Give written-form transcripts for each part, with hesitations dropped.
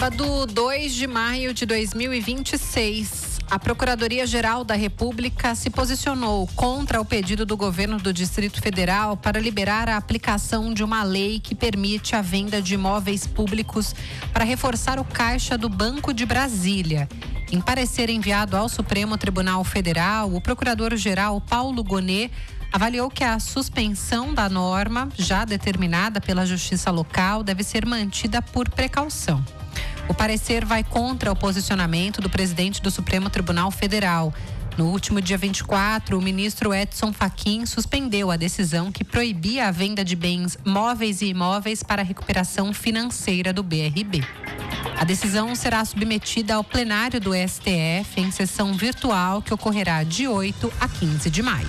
Sábado, 2 de maio de 2026, a Procuradoria-Geral da República se posicionou contra o pedido do governo do Distrito Federal para liberar a aplicação de uma lei que permite a venda de imóveis públicos para reforçar o caixa do Banco de Brasília. Em parecer enviado ao Supremo Tribunal Federal, o procurador-geral Paulo Gonet avaliou que a suspensão da norma, já determinada pela Justiça Local, deve ser mantida por precaução. O parecer vai contra o posicionamento do presidente do Supremo Tribunal Federal. No último dia 24, o ministro Edson Fachin suspendeu a decisão que proibia a venda de bens móveis e imóveis para recuperação financeira do BRB. A decisão será submetida ao plenário do STF em sessão virtual que ocorrerá de 8 a 15 de maio.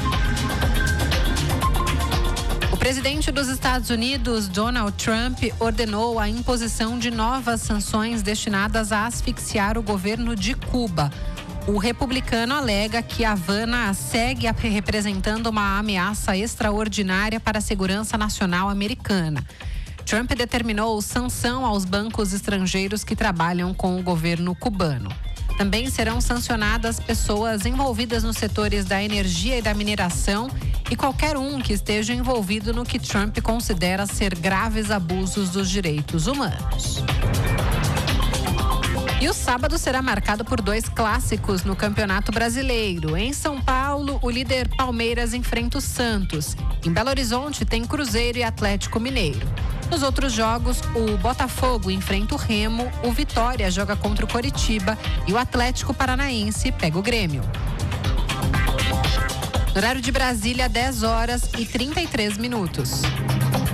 O presidente dos Estados Unidos, Donald Trump, ordenou a imposição de novas sanções destinadas a asfixiar o governo de Cuba. O republicano alega que Havana segue representando uma ameaça extraordinária para a segurança nacional americana. Trump determinou sanção aos bancos estrangeiros que trabalham com o governo cubano. Também serão sancionadas pessoas envolvidas nos setores da energia e da mineração e qualquer um que esteja envolvido no que Trump considera ser graves abusos dos direitos humanos. E o sábado será marcado por 2 clássicos no Campeonato Brasileiro. Em São Paulo, o líder Palmeiras enfrenta o Santos. Em Belo Horizonte, tem Cruzeiro e Atlético Mineiro. Nos outros jogos, o Botafogo enfrenta o Remo, o Vitória joga contra o Coritiba e o Atlético Paranaense pega o Grêmio. No horário de Brasília, 10 horas e 33 minutos.